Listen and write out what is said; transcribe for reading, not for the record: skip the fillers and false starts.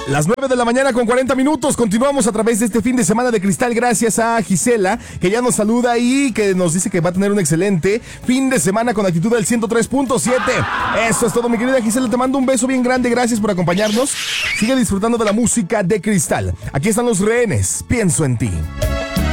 Las 9 de la mañana con 40 minutos. Continuamos a través de este fin de semana de Cristal. Gracias a Gisela, que ya nos saluda y que nos dice que va a tener un excelente fin de semana con actitud del 103.7. Eso es todo, mi querida Gisela. Te mando un beso bien grande. Gracias por acompañarnos. Sigue disfrutando de la música de Cristal. Aquí están Los Rehenes. Pienso en ti.